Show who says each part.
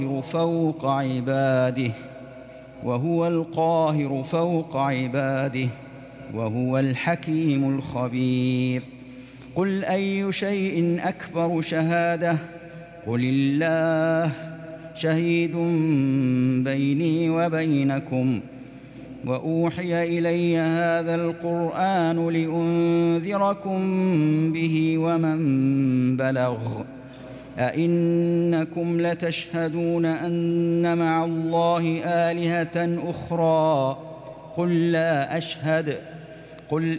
Speaker 1: فوق عباده وهو القاهر فوق عباده وهو الحكيم الخبير. قل أي شيء أكبر شهادة؟ قل الله شهيد بيني وبينكم وأوحي إلي هذا القرآن لأنذركم به ومن بلغ. أئنكم لتشهدون أن مع الله آلهة أخرى؟ قل لا أشهد. قل